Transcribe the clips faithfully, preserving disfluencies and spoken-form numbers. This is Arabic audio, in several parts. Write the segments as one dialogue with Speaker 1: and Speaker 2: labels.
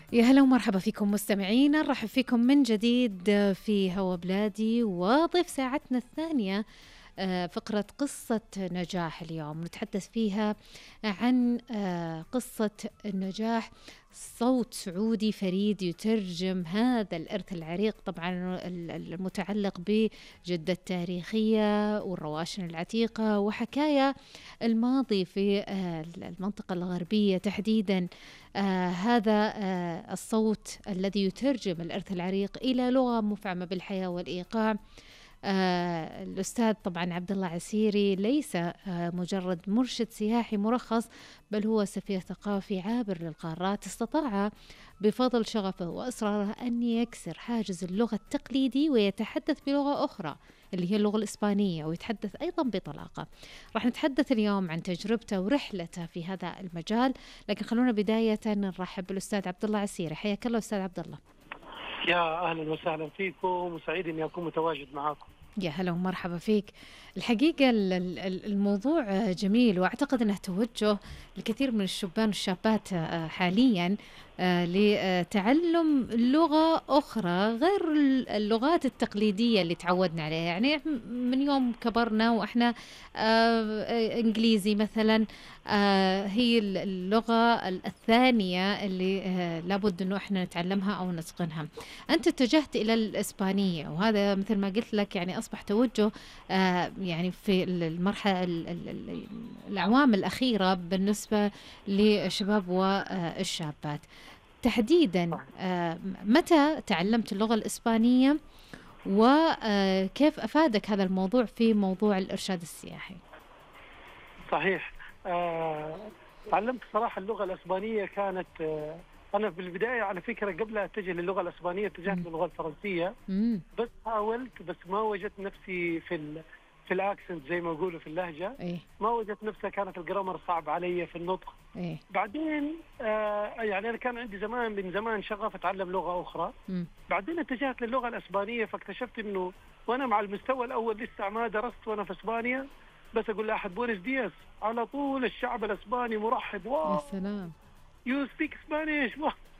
Speaker 1: يا هلا ومرحبا فيكم مستمعينا، نرحب فيكم من جديد في هوا بلادي، وضيف ساعتنا الثانية آه، فقرة قصة نجاح. اليوم نتحدث فيها عن آه، قصة النجاح، صوت سعودي فريد يترجم هذا الإرث العريق، طبعا المتعلق بجدة التاريخية والرواشن العتيقة وحكاية الماضي في آه، المنطقة الغربية تحديدا. آه هذا آه الصوت الذي يترجم الإرث العريق إلى لغة مفعمة بالحياة والإيقاع. آه الأستاذ طبعا عبد الله عسيري ليس آه مجرد مرشد سياحي مرخص، بل هو سفير ثقافي عابر للقارات، استطاع بفضل شغفه وإصراره أن يكسر حاجز اللغة التقليدي ويتحدث بلغة أخرى اللي هي اللغة الإسبانية، ويتحدث أيضا بطلاقة. راح نتحدث اليوم عن تجربته ورحلته في هذا المجال، لكن خلونا بداية نرحب بالأستاذ عبد الله عسيري. حياك الله أستاذ عبد الله.
Speaker 2: يا أهلا وسهلا فيكم، وسعيد إني أكون متواجد معاكم.
Speaker 1: يا هلا ومرحبا فيك. الحقيقة الموضوع جميل، وأعتقد أنه توجه الكثير من الشبان والشابات حاليا لتعلم لغة أخرى غير اللغات التقليدية اللي تعودنا عليها. يعني من يوم كبرنا وإحنا إنجليزي مثلا هي اللغة الثانية اللي لابد أنه إحنا نتعلمها أو نتقنها. أنت اتجهت إلى الإسبانية، وهذا مثل ما قلت لك يعني أصبح توجه يعني في المرحلة الأعوام الأخيرة بالنسبة للشباب والشابات تحديدا. متى تعلمت اللغة الإسبانية وكيف أفادك هذا الموضوع في موضوع الإرشاد السياحي؟
Speaker 2: صحيح. آه، تعلمت صراحة اللغة الإسبانية. كانت آه، أنا في البداية على فكرة قبل أتجه للغة الإسبانية اتجهت للغة الفرنسية.
Speaker 1: مم.
Speaker 2: بس حاولت، بس ما وجدت نفسي في ال في الأكسنت زي ما يقولوا في اللهجة.
Speaker 1: إيه؟
Speaker 2: ما وجدت نفسها، كانت الجرامر صعب علي في النطق.
Speaker 1: إيه؟
Speaker 2: بعدين آه يعني أنا كان عندي زمان من زمان شغف أتعلم لغة أخرى.
Speaker 1: مم.
Speaker 2: بعدين اتجهت للغة الإسبانية، فاكتشفت إنه وأنا مع المستوى الأول لسه ما درست وأنا في إسبانيا، بس أقول لأحد بونس دياس على طول الشعب الإسباني مرحب. واو،
Speaker 1: يا سلام.
Speaker 2: يو سبيك اسبانيش.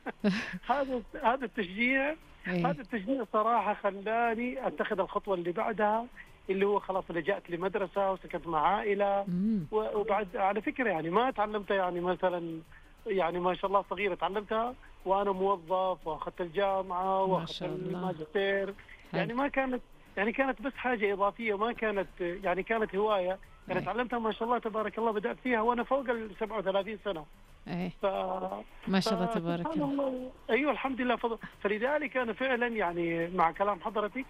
Speaker 2: هذا هذا التشجيع
Speaker 1: إيه؟
Speaker 2: هذا التشجيع صراحة خلاني أتخذ الخطوة اللي بعدها، اللي هو خلاص لجأت لمدرسة وسكنت مع عائلة.
Speaker 1: مم.
Speaker 2: وبعد على فكرة يعني ما تعلمتها يعني مثلا يعني ما شاء الله صغيرة، تعلمتها وأنا موظف وأخذت الجامعة وأخذت الماجستير. يعني ما كانت يعني كانت بس حاجة إضافية، ما كانت يعني كانت هواية. يعني تعلمتها ما شاء الله تبارك الله، بدأت فيها وأنا فوق ال سبعة وثلاثين سنة.
Speaker 1: ايه
Speaker 2: ف...
Speaker 1: ما شاء الله تبارك
Speaker 2: الله. ايوه الحمد لله فضل. فلذلك انا فعلا يعني مع كلام حضرتك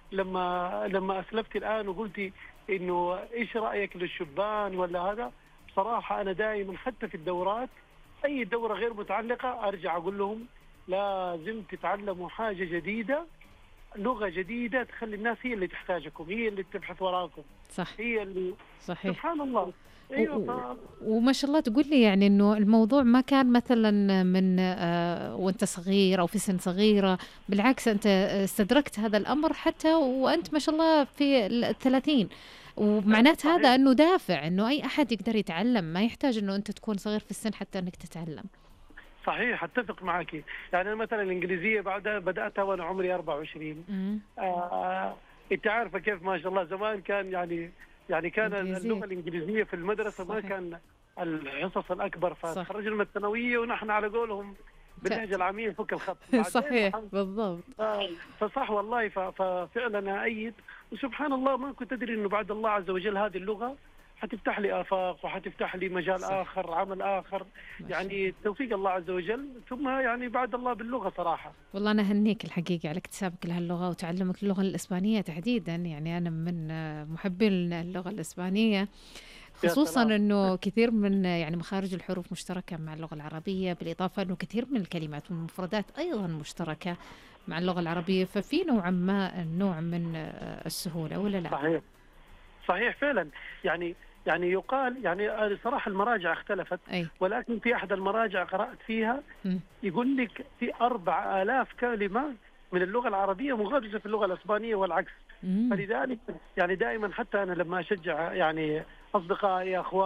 Speaker 2: لما لما اسلفت الان وقلتي انه ايش رايك للشبان ولا هذا، بصراحه انا دائما حتى في الدورات اي دوره غير متعلقه ارجع اقول لهم لازم تتعلموا حاجه جديده، لغه جديده تخلي الناس هي اللي تحتاجكم، هي اللي تبحث وراكم.
Speaker 1: صح.
Speaker 2: هي اللي
Speaker 1: صحيح.
Speaker 2: سبحان الله. ايوه ف...
Speaker 1: وما شاء الله تقول لي يعني انه الموضوع ما كان مثلا من آه وانت صغير او في سن صغيره، بالعكس انت استدركت هذا الامر حتى وانت ما شاء الله في الثلاثين، ومعنات هذا انه دافع انه اي احد يقدر يتعلم، ما يحتاج انه انت تكون صغير في السن حتى انك تتعلم.
Speaker 2: صحيح، اتفق معك. يعني مثلا الانجليزيه بعدها بداتها وانا عمري أربعة وعشرين. آه انت عارفه كيف ما شاء الله زمان كان يعني يعني كان
Speaker 1: إنجليزية.
Speaker 2: اللغه الانجليزيه في المدرسه صحيح. ما كان الحصص الاكبر، فتخرجنا من الثانويه ونحن على قولهم باللهجه العاميه فك الخط.
Speaker 1: صحيح بالضبط.
Speaker 2: فصح والله. ففعلا ايد، وسبحان الله ما كنت ادري انه بعد الله عز وجل هذه اللغه حتفتح لي آفاق وحتفتح لي مجال صح. آخر، عمل آخر، يعني توفيق الله عز وجل، ثم يعني بعد الله باللغة صراحة.
Speaker 1: والله أنا هنيك الحقيقة على اكتسابك لهاللغة وتعلمك اللغة الإسبانية تحديدا. يعني أنا من محبين اللغة الإسبانية، خصوصا أنه كثير من يعني مخارج الحروف مشتركة مع اللغة العربية، بالإضافة أنه كثير من الكلمات والمفردات أيضا مشتركة مع اللغة العربية، ففي نوع ما نوع من السهولة ولا لا؟
Speaker 2: صحيح صحيح فعلا. يعني يعني يقال يعني صراحة المراجع اختلفت،
Speaker 1: أي.
Speaker 2: ولكن في أحد المراجع قرأت فيها م. يقول لك في أربع آلاف كلمة من اللغة العربية مغرزة في اللغة الإسبانية والعكس. م. فلذلك يعني دائما حتى أنا لما أشجع يعني أصدقائي أخواني